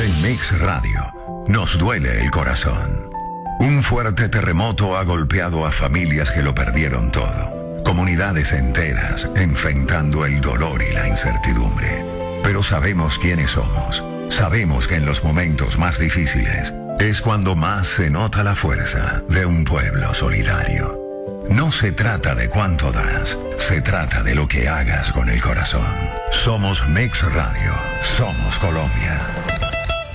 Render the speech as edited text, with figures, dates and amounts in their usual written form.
En Mix Radio nos duele el corazón. Un fuerte terremoto ha golpeado a familias que lo perdieron todo. Comunidades enteras enfrentando el dolor y la incertidumbre. Pero sabemos quiénes somos. Sabemos que en los momentos más difíciles es cuando más se nota la fuerza de un pueblo solidario. No se trata de cuánto das, se trata de lo que hagas con el corazón. Somos Mix Radio, somos Colombia.